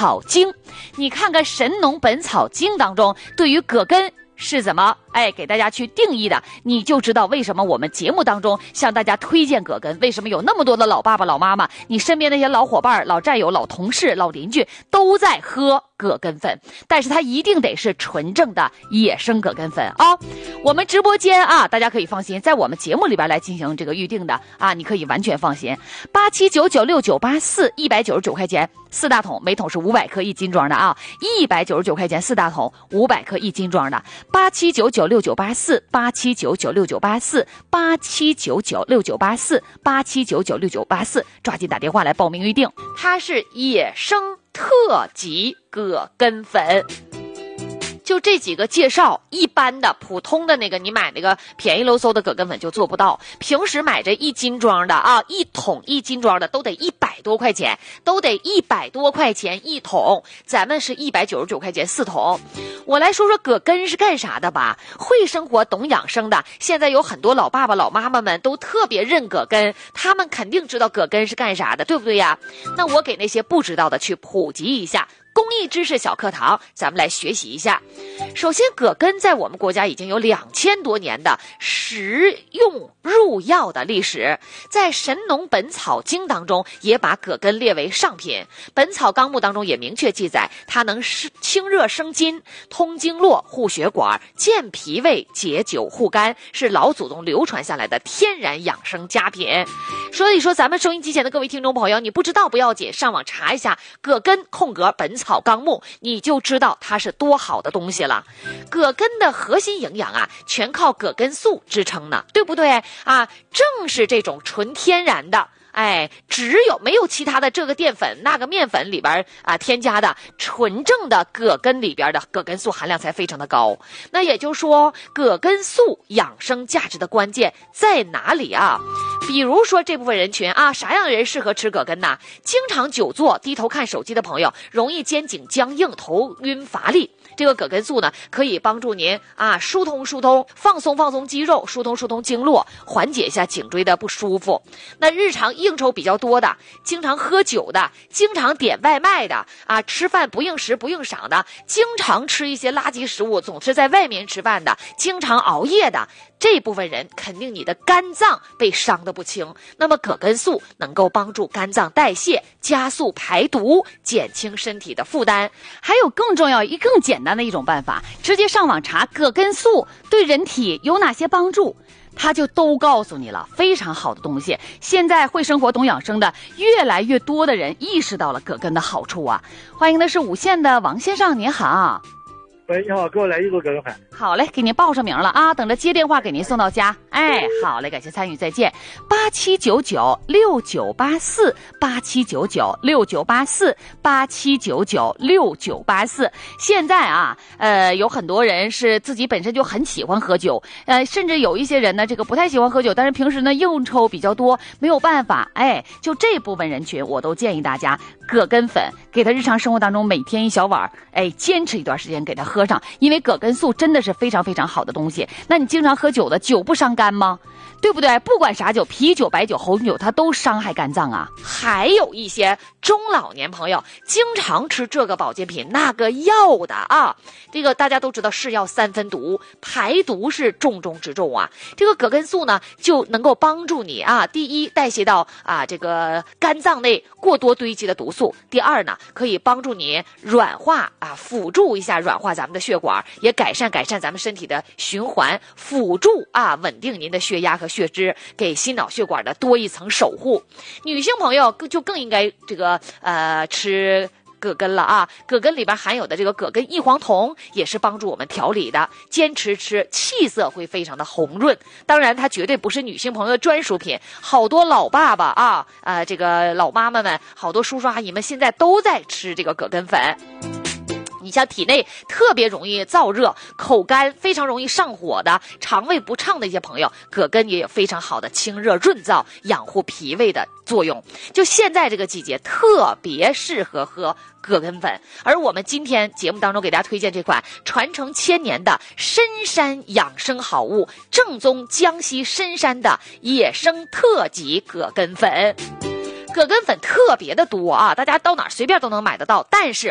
草经》，你看看《神农本草经》当中对于葛根是怎么给大家去定义的，你就知道为什么我们节目当中向大家推荐葛根，为什么有那么多的老爸爸老妈妈，你身边那些老伙伴老战友老同事老邻居都在喝葛根粉，但是它一定得是纯正的野生葛根粉啊。我们直播间啊，大家可以放心，在我们节目里边来进行这个预定的啊，你可以完全放心。87996984，199块钱4大桶，每桶是500克1斤装的啊，199块钱4大桶，500克1斤装的。87996984，87996984，87996984，87996984，抓紧打电话来报名预定。它是野生特级葛根粉。就这几个介绍，一般的普通的那个你买那个便宜喽嗖的葛根粉就做不到。平时买这1斤装的啊，1桶1斤装的都得100多块钱，都得100多块钱1桶，咱们是199块钱4桶。我来说说葛根是干啥的吧。会生活懂养生的，现在有很多老爸爸老妈妈们都特别认葛根，他们肯定知道葛根是干啥的，对不对呀？那我给那些不知道的去普及一下。公益知识小课堂，咱们来学习一下。首先，葛根在我们国家已经有2000多年的食用入药的历史，在《神农本草经》当中也把葛根列为上品，《本草纲目》当中也明确记载，它能清热生津、通经络、护血管、健脾胃、解酒护肝，是老祖宗流传下来的天然养生佳品。所以说，咱们收音机前的各位听众朋友，你不知道不要紧，上网查一下葛根本草纲目，你就知道它是多好的东西了。葛根的核心营养啊，全靠葛根素支撑呢，对不对啊？正是这种纯天然的，只有没有其他的这个淀粉那个面粉里边添加的，纯正的葛根里边的葛根素含量才非常的高。那也就是说，葛根素养生价值的关键在哪里啊？比如说这部分人群啊，啥样的人适合吃葛根呢？经常久坐低头看手机的朋友，容易肩颈僵硬、头晕乏力，这个葛根素呢，可以帮助您疏通、放松肌肉，疏通经络，缓解一下颈椎的不舒服。那日常应酬比较多的，经常喝酒的，经常点外卖的吃饭不应时不应晌的，经常吃一些垃圾食物，总是在外面吃饭的，经常熬夜的，这部分人肯定你的肝脏被伤得不轻。那么葛根素能够帮助肝脏代谢，加速排毒，减轻身体的负担。还有更重要、更简单的一种办法，直接上网查葛根素对人体有哪些帮助，他就都告诉你了，非常好的东西。现在会生活懂养生的越来越多的人意识到了葛根的好处啊。欢迎的是5线的王先生，您好。 喂，你好，给我来1个葛根粉。 好嘞，给您报上名了啊，等着接电话给您送到家。好嘞，感谢参与，再见。87996984，87996984，87996984。现在有很多人是自己本身就很喜欢喝酒，甚至有一些人呢，这个不太喜欢喝酒，但是平时呢应酬比较多，没有办法，就这部分人群，我都建议大家葛根粉给他日常生活当中每天1小碗，坚持一段时间给他喝上，因为葛根素真的是非常非常好的东西。那你经常喝酒的，酒不伤肝吗？对不对？不管啥酒，啤酒、白酒、红酒，它都伤害肝脏啊。还有一些中老年朋友经常吃这个保健品那个药的啊，这个大家都知道是药3分毒，排毒是重中之重啊。这个葛根素呢，就能够帮助你第一代谢到这个肝脏内过多堆积的毒素，第二呢，可以帮助你软化辅助一下软化咱们的血管，也改善咱们身体的循环，辅助稳定您的血压和血脂，给心脑血管的多一层守护。女性朋友就更应该这个吃葛根了啊。葛根里边含有的这个葛根异黄酮也是帮助我们调理的，坚持吃气色会非常的红润。当然它绝对不是女性朋友的专属品，好多老爸爸这个老妈妈们，好多叔叔阿姨们现在都在吃这个葛根粉。你像体内特别容易燥热、口干、非常容易上火的、肠胃不畅的一些朋友，葛根也有非常好的清热润燥、养护脾胃的作用。就现在这个季节，特别适合喝葛根粉。而我们今天节目当中给大家推荐这款传承1000年的深山养生好物，正宗江西深山的野生特级葛根粉。葛根粉特别的多大家到哪儿随便都能买得到，但是